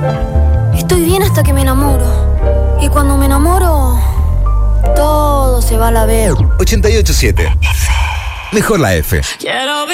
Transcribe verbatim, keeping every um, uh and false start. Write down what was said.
Estoy bien hasta que me enamoro. Y cuando me enamoro, todo se va a la vez. ochenta y ocho siete. Mejor la F. Quiero